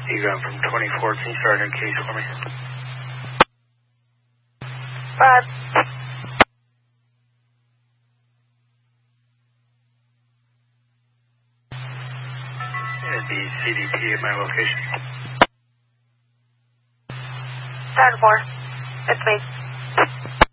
Egon from 24, can you start a case for me? 5. And the CDP at my location. 10-4. It's me.